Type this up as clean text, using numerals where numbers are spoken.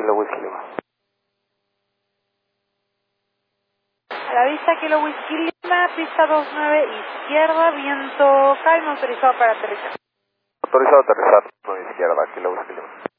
Kilo Whisky Lima. A la vista Kilo Whisky Lima, pista 29 izquierda, viento calmo, autorizado para aterrizar. Autorizado a aterrizar, no izquierda, Kilo Whisky Lima.